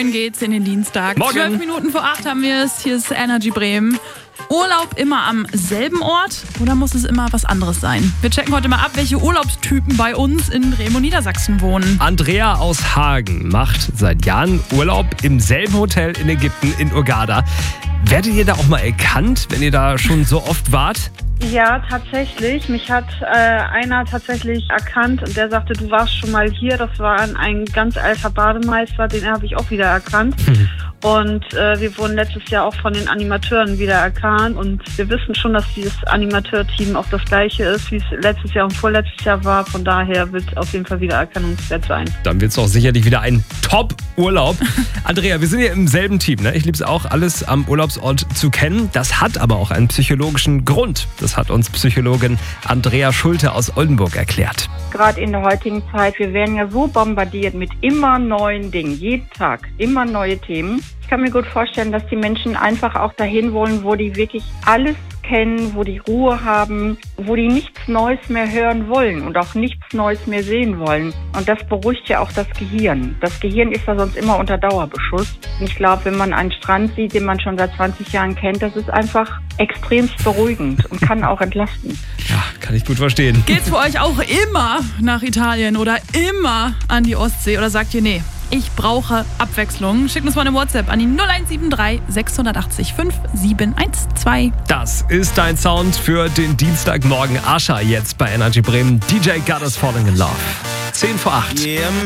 Rein geht's in den Dienstag. Morgen. 12 Minuten vor 8 haben wir es. Hier ist Energy Bremen. Urlaub immer am selben Ort oder muss es immer was anderes sein? Wir checken heute mal ab, welche Urlaubstypen bei uns in Bremen und Niedersachsen wohnen. Andrea aus Hagen macht seit Jahren Urlaub im selben Hotel in Ägypten in Hurghada. Werdet ihr da auch mal erkannt, wenn ihr da schon so oft wart? Ja, tatsächlich. Mich hat einer tatsächlich erkannt und der sagte, du warst schon mal hier. Das war ein ganz alter Bademeister, den habe ich auch wieder erkannt. Und wir wurden letztes Jahr auch von den Animateuren wieder erkannt. Und wir wissen schon, dass dieses Animateurteam auch das gleiche ist, wie es letztes Jahr und vorletztes Jahr war. Von daher wird es auf jeden Fall wieder erkennungswert sein. Dann wird es auch sicherlich wieder ein Top-Urlaub. Andrea, wir sind ja im selben Team, ne? Ich liebe es auch, alles am Urlaubsort zu kennen. Das hat aber auch einen psychologischen Grund. Das hat uns Psychologin Andrea Schulte aus Oldenburg erklärt. Gerade in der heutigen Zeit, wir werden ja so bombardiert mit immer neuen Dingen, jeden Tag, immer neue Themen. Ich kann mir gut vorstellen, dass die Menschen einfach auch dahin wollen, wo die wirklich alles kennen, wo die Ruhe haben, wo die nichts Neues mehr hören wollen und auch nichts Neues mehr sehen wollen. Und das beruhigt ja auch das Gehirn. Das Gehirn ist ja sonst immer unter Dauerbeschuss. Und ich glaube, wenn man einen Strand sieht, den man schon seit 20 Jahren kennt, das ist einfach extremst beruhigend und kann auch entlasten. Ja, kann ich gut verstehen. Geht's für euch auch immer nach Italien oder immer an die Ostsee oder sagt ihr, nee, ich brauche Abwechslung? Schickt uns mal eine WhatsApp an die 0173 680 5712. Das ist dein Sound für den Dienstagmorgen. Asha jetzt bei Energy Bremen. DJ Got Us Falling in Love. 10 vor 8.